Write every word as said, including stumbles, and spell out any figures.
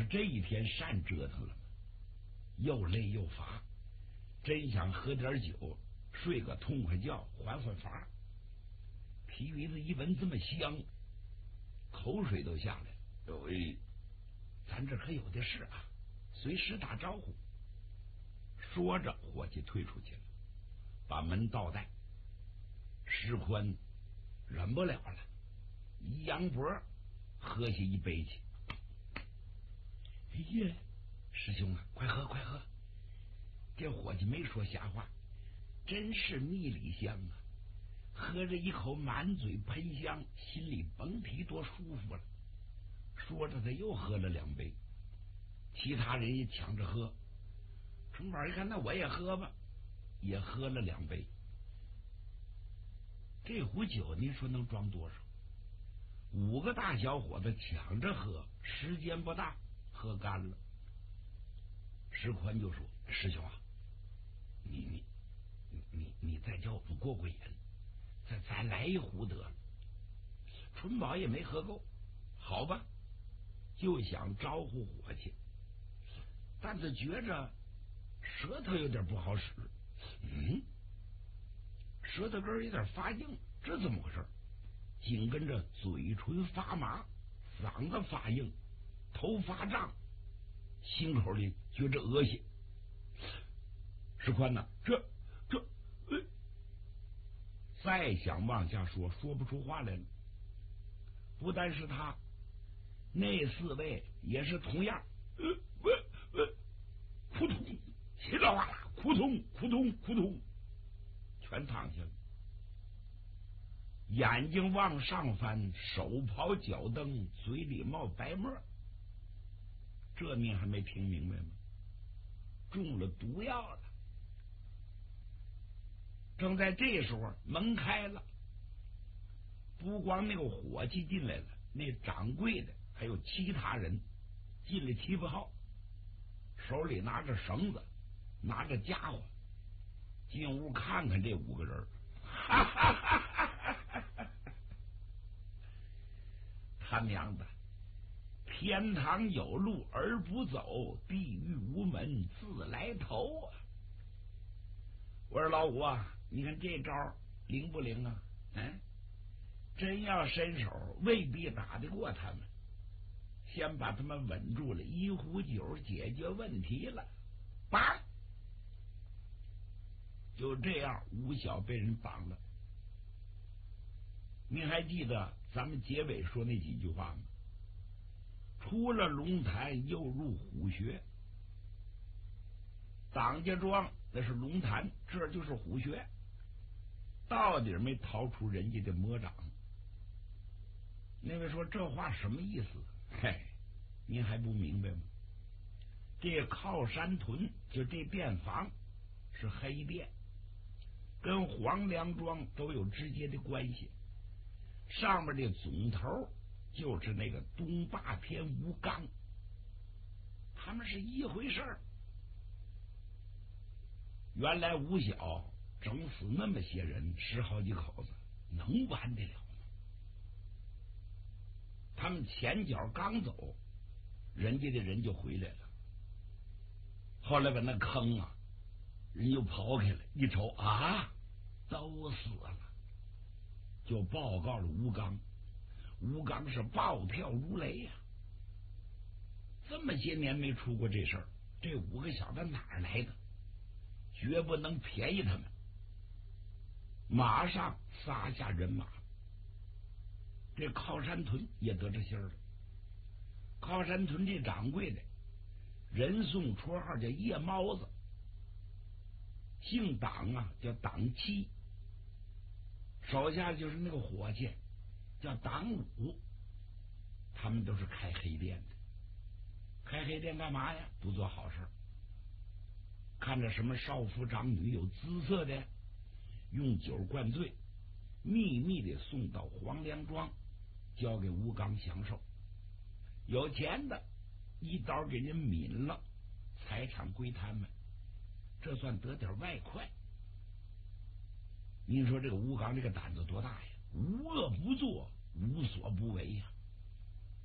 这一天善折腾了，又累又乏，真想喝点酒，睡个痛快觉，缓缓乏。皮鱼子一闻这么香，口水都下来了。喂，咱这可有的是啊，随时打招呼。说着，伙计退出去了，把门倒带。石宽忍不了了，一扬脖，喝下一杯去。哎呀，师兄啊，快喝快喝！这伙计没说瞎话，真是蜜里香啊！喝着一口，满嘴喷香，心里甭提多舒服了。说着，他又喝了两杯，其他人也抢着喝。春宝一看，那我也喝吧，也喝了两杯。这壶酒，您说能装多少？五个大小伙子抢着喝，时间不大，喝干了。石宽就说：“师兄啊，你你你你你再叫我们过过瘾，再再来一壶得了。”春宝也没喝够，好吧，就想招呼伙计，但是觉着舌头有点不好使，嗯，舌头根有点发硬，这怎么回事？紧跟着嘴唇发麻，嗓子发硬，头发胀，心口里觉着恶心。石宽呐，这这、呃，再想往下说，说不出话来了。不但是他，那四位也是同样，呃呃呃，扑通，稀里哗啦，扑通扑通扑通，全躺下了。眼睛往上翻，手刨脚蹬，嘴里冒白沫。这您还没听明白吗？中了毒药了。正在这时候，门开了，不光那个伙计进来了，那掌柜的还有其他人进来七八号，手里拿着绳子，拿着家伙，进屋看看这五个人。哈哈哈哈哈！他娘的，天堂有路而不走，地狱无门自来投啊！我说老五啊，你看这招灵不灵啊？嗯，真要伸手，未必打得过他们。先把他们稳住了，一壶酒解决问题了。绑！就这样，吴晓被人绑了。您还记得咱们结尾说那几句话吗？出了龙潭，又入虎穴。党家庄那是龙潭，这就是虎穴，到底没逃出人家的魔掌。那位说这话什么意思？嘿，您还不明白吗？这靠山屯就这店房是黑店，跟黄梁庄都有直接的关系。上面的总头就是那个东霸天吴刚，他们是一回事儿。原来吴晓整死那么些人，十好几口子，能完得了吗？他们前脚刚走，人家的人就回来了。后来把那坑啊，人又刨开了，一瞅啊，都死了，就报告了吴刚。吴刚是暴跳如雷呀、啊！这么些年没出过这事儿，这五个小子哪儿来的？绝不能便宜他们，马上撒下人马。这靠山屯也得着信儿了。靠山屯这掌柜的人送绰号叫夜猫子，姓党啊，叫党七，手下就是那个伙计叫党五，他们都是开黑店的。开黑店干嘛呀？不做好事。看着什么少妇长女有姿色的，用酒灌醉，秘密的送到黄梁庄，交给吴刚享受。有钱的一刀给人抿了，财产归他们，这算得点外快。您说这个吴刚这个胆子多大呀？无恶不作，无所不为呀！